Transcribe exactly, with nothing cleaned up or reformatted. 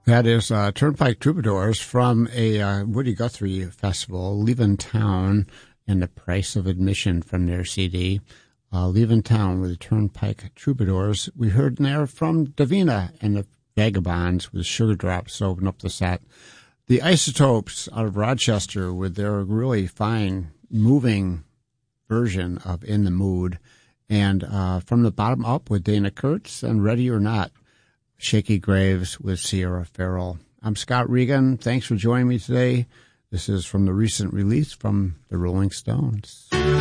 That is uh, Turnpike Troubadours from a uh, Woody Guthrie festival, Leavin' Town, and the Price of Admission from their C D. Uh, Leavin' Town with the Turnpike Troubadours. We heard in there from Davina and the Vagabonds with Sugar Drops to open up the set. The Isotopes out of Rochester with their really fine, moving version of In the Mood. And uh, From the Bottom Up with Dana Kurtz and Ready or Not, Shaky Graves with Sierra Farrell. I'm Scott Regan. Thanks for joining me today. This is from the recent release from the Rolling Stones.